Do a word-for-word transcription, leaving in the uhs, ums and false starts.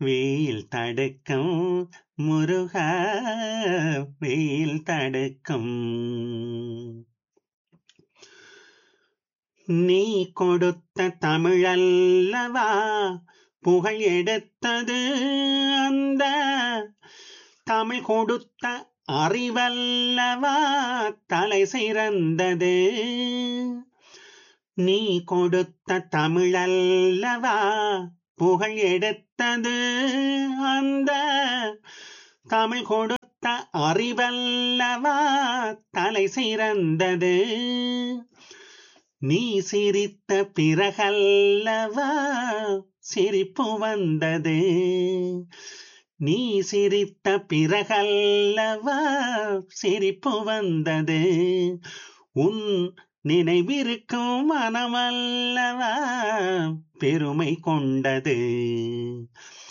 வெயில் தடுக்கும் முருகா, வெயில் தடுக்கும். நீ கொடுத்த தமிழல்லவா புகழ் எடுத்தது, அந்த தமிழ் கொடுத்த அறிவல்லவா தலை சிறந்தது. நீ கொடுத்த தமிழல்லவா புகழ் எடுத்தது, அந்த தமிழ் கொடுத்த அறிவல்லவா தலை சிறந்தது. நீ சிரித்த பிறகல்லவா சிரிப்பு வந்தது. நீ சிரித்த பிறகல்லவா சிரிப்பு வந்தது. உன் நினைவிருக்கும் மனமல்லவா பெருமை கொண்டது.